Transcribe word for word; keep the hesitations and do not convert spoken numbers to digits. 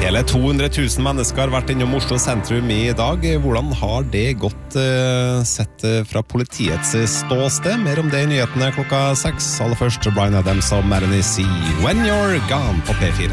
Hele to hundre tusen mennesker har vært innom Oslo sentrum i dag. Hvordan har det gått uh, sett fra politiets ståsted? Mer om det i nyhetene klokka seks. Aller først Bryan Adams og Maroney C. When You're Gone på P fire.